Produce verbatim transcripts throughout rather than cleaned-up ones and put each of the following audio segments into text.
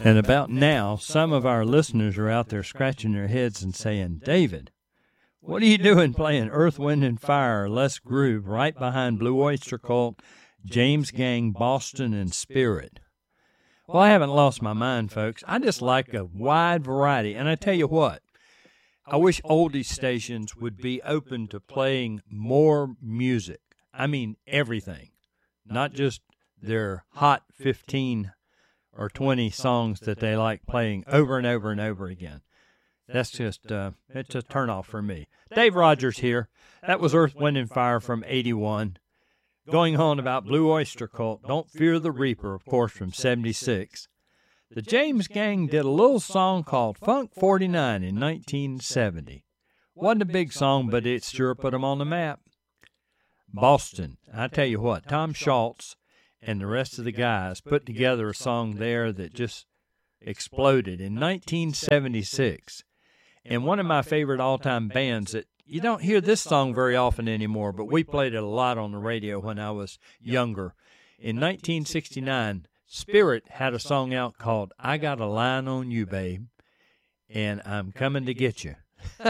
And about now, some of our listeners are out there scratching their heads and saying, David, what are you doing playing Earth, Wind, and Fire, Les Groove, right behind Blue Oyster Cult, James Gang, Boston, and Spirit? Well, I haven't lost my mind, folks. I just like a wide variety. And I tell you what, I wish oldies stations would be open to playing more music. I mean, everything, not just their hot fifteen or twenty songs that they like playing over and over and over again. That's just, uh, it's a turnoff for me. Dave Rogers here. That was Earth, Wind, and Fire from eighty-one. Going on about Blue Oyster Cult, Don't Fear the Reaper, of course, from seventy-six. The James Gang did a little song called Funk forty-nine in nineteen seventy. Wasn't a big song, but it sure put them on the map. Boston, I tell you what, Tom Schultz and the rest of the guys put together a song there that just exploded in nineteen seventy-six. And one of my favorite all-time bands that you don't hear this song very often anymore, but we played it a lot on the radio when I was younger. In nineteen sixty-nine, Spirit had a song out called I Got a Line on You, Babe, and I'm Coming to Get You.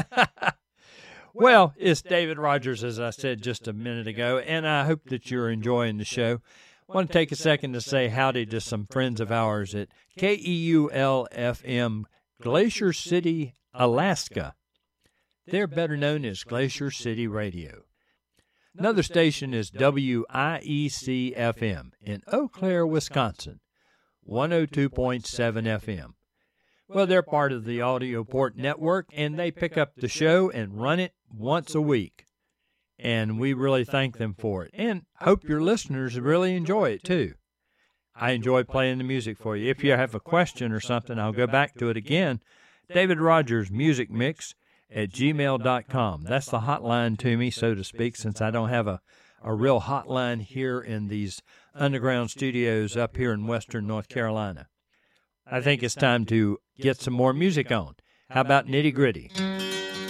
Well, it's David Rogers, as I said just a minute ago, and I hope that you're enjoying the show. I want to take a second to say howdy to some friends of ours at K E U L F M, Glacier City, Alaska. They're better known as Glacier City Radio. Another station is W I E C F M in Eau Claire, Wisconsin, one oh two point seven F M. Well, they're part of the Audioport network, and they pick up the show and run it once a week. And we really thank them for it, and hope your listeners really enjoy it, too. I enjoy playing the music for you. If you have a question or something, I'll go back to it again. David Rogers Music Mix at gmail dot com. That's the hotline to me, so to speak, since I don't have a, a real hotline here in these underground studios up here in western North Carolina. I think it's time to get some more music on. How about Nitty Gritty?